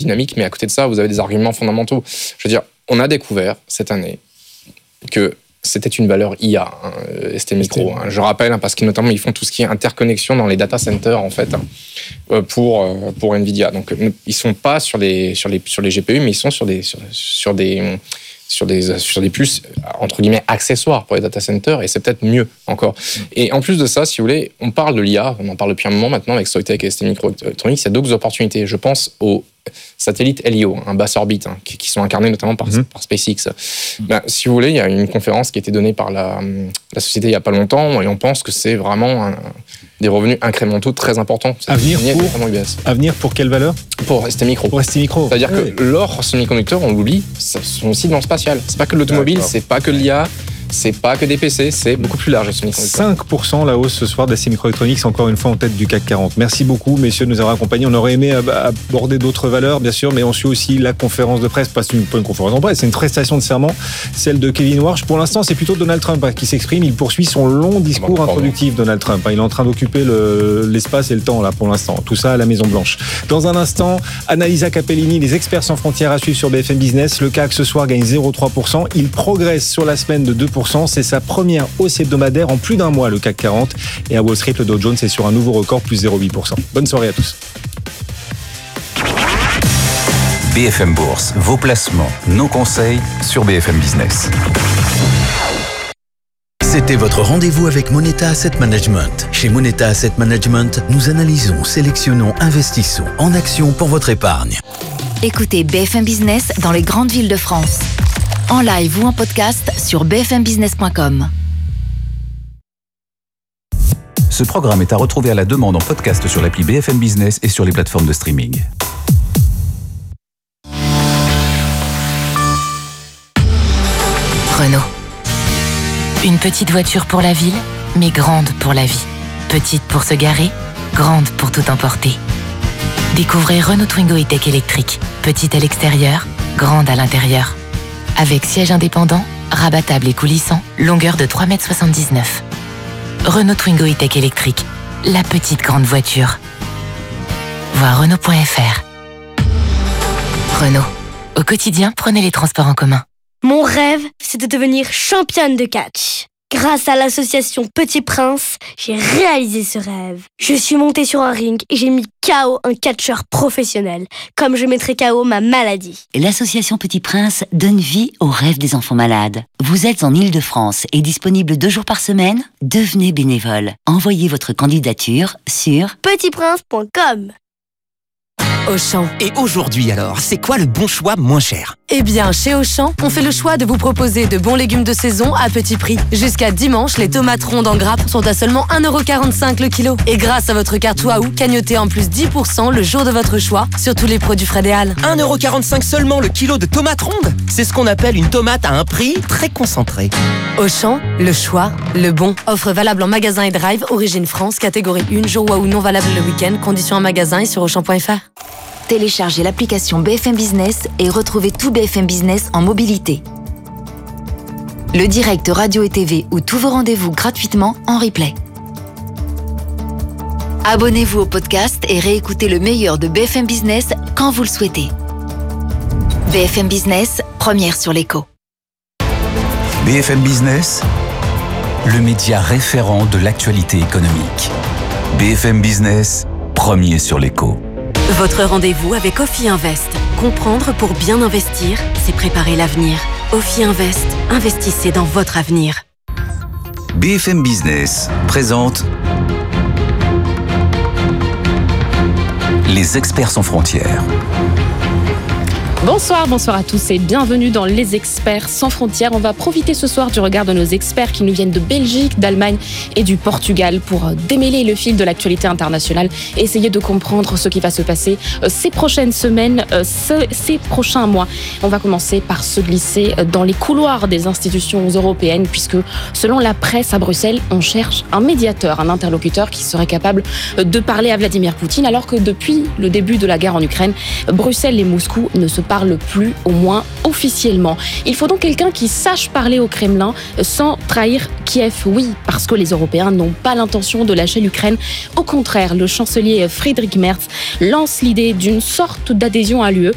dynamique, mais à côté de ça, vous avez des arguments fondamentaux. Je veux dire, on a découvert cette année que c'était une valeur IA, STMicro. Je rappelle, parce que notamment, ils font tout ce qui est interconnexion dans les data centers, en fait, pour NVIDIA. Donc, ils sont pas sur les GPU, mais ils sont sur des puces, entre guillemets, accessoires pour les data centers, et c'est peut-être mieux encore. Et en plus de ça, si vous voulez, on parle de l'IA, on en parle depuis un moment maintenant avec Soitec et STMicroelectronics, il y a d'autres opportunités. Je pense aux satellites LEO, basse orbite, qui sont incarnés notamment par SpaceX. Si vous voulez, il y a une conférence qui a été donnée par la société il n'y a pas longtemps, et on pense que c'est vraiment des revenus incrémentaux très importants. Avenir pour quelle valeur ? Pour STMicro. C'est-à-dire que leur semi-conducteurs, on l'oublie, sont aussi dans le spatial. C'est pas que l'automobile, c'est pas que l'IA, c'est pas que des PC, c'est beaucoup plus large. 5% la hausse ce soir d'ST Microelectronics, encore une fois en tête du CAC 40. Merci beaucoup, messieurs, de nous avoir accompagnés. On aurait aimé aborder d'autres valeurs, bien sûr, mais on suit aussi la conférence de presse. Pas une conférence de presse, c'est une prestation de serment, celle de Kevin Warsh. Pour l'instant, c'est plutôt Donald Trump qui s'exprime. Il poursuit son long discours introductif, Donald Trump. Il est en train d'occuper l'espace et le temps, là, pour l'instant. Tout ça à la Maison-Blanche. Dans un instant, Annalisa Capellini, les experts sans frontières à suivre sur BFM Business. Le CAC, ce soir, gagne 0,3%. Il progresse sur la semaine de 2%. C'est sa première hausse hebdomadaire en plus d'un mois, le CAC 40. Et à Wall Street, le Dow Jones est sur un nouveau record, plus 0,8%. Bonne soirée à tous. BFM Bourse, vos placements, nos conseils sur BFM Business. C'était votre rendez-vous avec Moneta Asset Management. Chez Moneta Asset Management, nous analysons, sélectionnons, investissons en actions pour votre épargne. Écoutez BFM Business dans les grandes villes de France. En live ou en podcast sur bfmbusiness.com. Ce programme est à retrouver à la demande en podcast sur l'appli BFM Business et sur les plateformes de streaming. Renault. Une petite voiture pour la ville, mais grande pour la vie. Petite pour se garer, grande pour tout emporter. Découvrez Renault Twingo E-Tech électrique. Petite à l'extérieur, grande à l'intérieur. Avec siège indépendant, rabattable et coulissant, longueur de 3,79 m. Renault Twingo E-Tech électrique, la petite grande voiture. Voir Renault.fr. Renault. Au quotidien, prenez les transports en commun. Mon rêve, c'est de devenir championne de catch. Grâce à l'association Petit Prince, j'ai réalisé ce rêve. Je suis montée sur un ring et j'ai mis KO un catcheur professionnel, comme je mettrai KO ma maladie. L'association Petit Prince donne vie aux rêves des enfants malades. Vous êtes en Île-de-France et disponible 2 jours par semaine ? Devenez bénévole. Envoyez votre candidature sur petitprince.com. Auchan. Et aujourd'hui alors, c'est quoi le bon choix moins cher ? Eh bien, chez Auchan, on fait le choix de vous proposer de bons légumes de saison à petit prix. Jusqu'à dimanche, les tomates rondes en grappe sont à seulement 1,45 € le kilo. Et grâce à votre carte Waouh, cagnotez en plus 10% le jour de votre choix sur tous les produits Fred et Al. 1,45 € seulement le kilo de tomates rondes ? C'est ce qu'on appelle une tomate à un prix très concentré. Auchan, le choix, le bon. Offre valable en magasin et drive, origine France, catégorie 1, jour Waouh non valable le week-end, conditions en magasin et sur Auchan.fr. Téléchargez l'application BFM Business et retrouvez tout BFM Business en mobilité. Le direct radio et TV ou tous vos rendez-vous gratuitement en replay. Abonnez-vous au podcast et réécoutez le meilleur de BFM Business quand vous le souhaitez. BFM Business, première sur l'écho. BFM Business, le média référent de l'actualité économique. BFM Business, premier sur l'écho. Votre rendez-vous avec Ophi Invest. Comprendre pour bien investir, c'est préparer l'avenir. Ophi Invest, investissez dans votre avenir. BFM Business présente Les Experts sans frontières. Bonsoir à tous et bienvenue dans Les Experts sans frontières. On va profiter ce soir du regard de nos experts qui nous viennent de Belgique, d'Allemagne et du Portugal pour démêler le fil de l'actualité internationale et essayer de comprendre ce qui va se passer ces prochaines semaines, ces prochains mois. On va commencer par se glisser dans les couloirs des institutions européennes puisque selon la presse à Bruxelles, on cherche un médiateur, un interlocuteur qui serait capable de parler à Vladimir Poutine alors que depuis le début de la guerre en Ukraine, Bruxelles et Moscou ne se parle plus, au moins officiellement. Il faut donc quelqu'un qui sache parler au Kremlin sans trahir Kiev. Oui, parce que les Européens n'ont pas l'intention de lâcher l'Ukraine. Au contraire, le chancelier Friedrich Merz lance l'idée d'une sorte d'adhésion à l'UE